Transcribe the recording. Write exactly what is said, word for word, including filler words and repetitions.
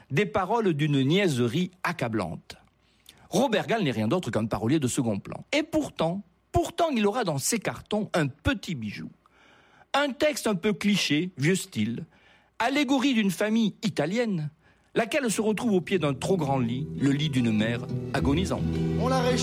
des paroles d'une niaiserie accablante. Robert Gall n'est rien d'autre qu'un parolier de second plan. Et pourtant, pourtant, il aura dans ses cartons un petit bijou. Un texte un peu cliché, vieux style, allégorie d'une famille italienne, laquelle se retrouve au pied d'un trop grand lit, le lit d'une mère agonisante. On